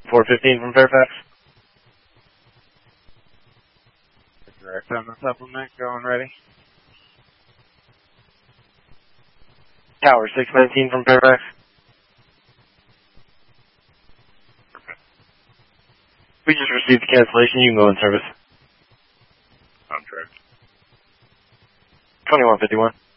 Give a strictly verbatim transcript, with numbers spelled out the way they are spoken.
four fifteen from Fairfax. Correct on the supplement, going ready. Tower six nineteen from Fairfax. We just received the cancellation. You can go in service. Contract. twenty-one fifty-one.